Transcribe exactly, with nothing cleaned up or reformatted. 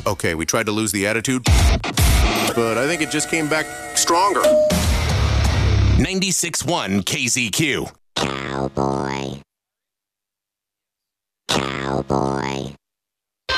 Okay, we tried to lose the attitude, but I think it just came back stronger. ninety-six point one K Z Q. Cowboy.